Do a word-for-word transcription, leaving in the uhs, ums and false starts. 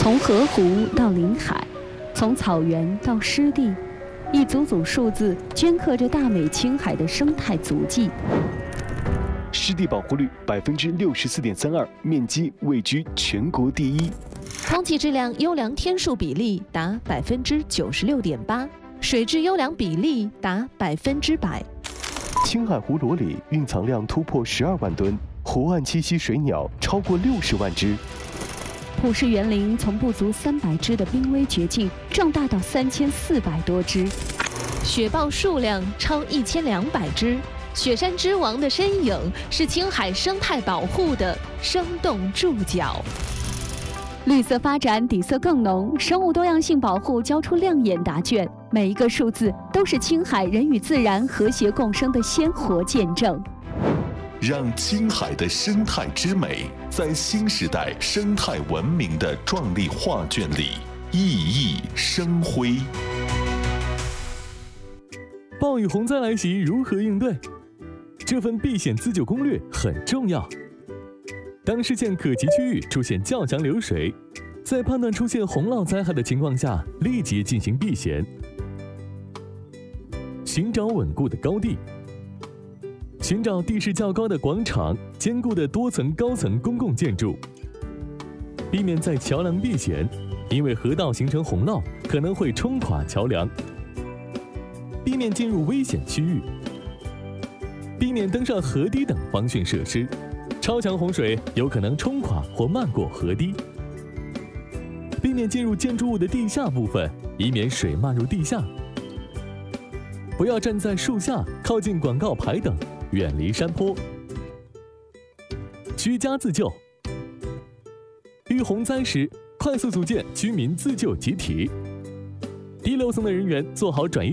从河湖到临海，从草原到湿地，一组组数字镌刻着大美青海的生态足迹。 湿地保护率百分之六十四点三二，面积位居全国第一。 空气质量优良天数比例达百分之九十六点八，水质优良比例达百分之百。 青海湖裸里蕴藏量突破十二万吨，湖岸栖息水鸟超过六十万只。 普氏园林从不足三百只的濒危绝境壮大到三千四百多只， 雪豹数量超一千两百只。雪山之王的身影是青海生态保护的生动注脚。 绿色发展底色更浓，生物多样性保护交出亮眼答卷，每一个数字都是青海人与自然和谐共生的鲜活见证。 让青海的生态之美在新时代生态文明的壮丽画卷里熠熠生辉。 暴雨洪灾来袭，如何应对？这份避险自救攻略很重要。当视线可及区域出现较强流水，在判断出现洪涝灾害的情况下，立即进行避险。寻找稳固的高地，寻找地势较高的广场、坚固的多层高层公共建筑，避免在桥梁避险，因为河道形成洪涝可能会冲垮桥梁。避免进入危险区域，避免登上河堤等防汛设施，超强洪水有可能冲垮或漫过河堤。避免进入建筑物的地下部分，以免水漫入地下。不要站在树下、靠近广告牌等，远离山坡。居家自救，遇洪灾时，快速组建居民自救集体。低楼层的人员做好转移